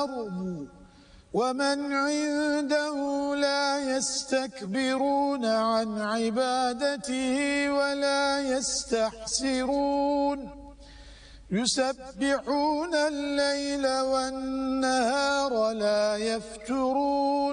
الأرض ومن عنده لا يستكبرون عن عبادته ولا يستحسرون يسبحون الليل والنهار لا يفترون